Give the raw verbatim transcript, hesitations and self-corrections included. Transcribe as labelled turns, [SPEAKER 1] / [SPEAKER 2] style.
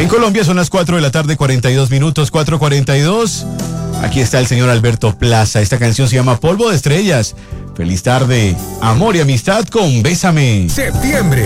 [SPEAKER 1] En Colombia son las cuatro de la tarde, cuarenta y dos minutos, cuatro cuarenta y dos. Aquí está el señor Alberto Plaza. Esta canción se llama Polvo de Estrellas. Feliz tarde, amor y amistad con Bésame.
[SPEAKER 2] Septiembre.